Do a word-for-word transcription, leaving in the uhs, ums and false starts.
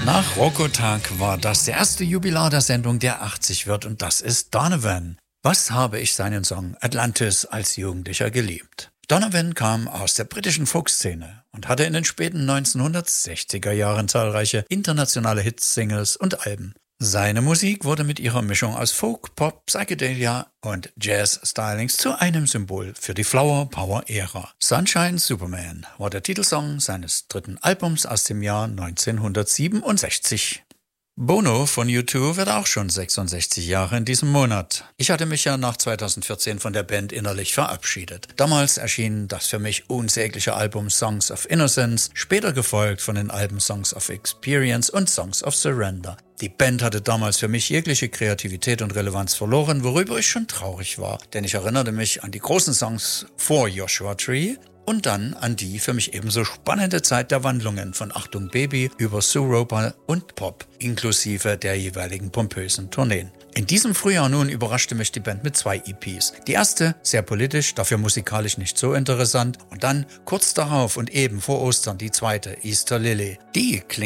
Nach Rokotag war das der erste Jubilar der Sendung, der achtzig wird, und das ist Donovan. Was habe ich seinen Song Atlantis als Jugendlicher geliebt? Donovan kam aus der britischen Folkszene und hatte in den späten neunzehnhundertsechziger Jahren zahlreiche internationale Hits, Singles und Alben. Seine Musik wurde mit ihrer Mischung aus Folk, Pop, Psychedelia und Jazz-Stylings zu einem Symbol für die Flower-Power-Ära. Sunshine Superman war der Titelsong seines dritten Albums aus dem Jahr neunzehnhundertsiebenundsechzig. Bono von U zwei wird auch schon sechsundsechzig Jahre in diesem Monat. Ich hatte mich ja nach zweitausendvierzehn von der Band innerlich verabschiedet. Damals erschien das für mich unsägliche Album Songs of Innocence, später gefolgt von den Alben Songs of Experience und Songs of Surrender. Die Band hatte damals für mich jegliche Kreativität und Relevanz verloren, worüber ich schon traurig war, denn ich erinnerte mich an die großen Songs vor Joshua Tree und dann an die für mich ebenso spannende Zeit der Wandlungen von Achtung Baby über Sue Roper und Pop, inklusive der jeweiligen pompösen Tourneen. In diesem Frühjahr nun überraschte mich die Band mit zwei E Ps. Die erste, sehr politisch, dafür musikalisch nicht so interessant, und dann kurz darauf und eben vor Ostern die zweite, Easter Lily. Die klingt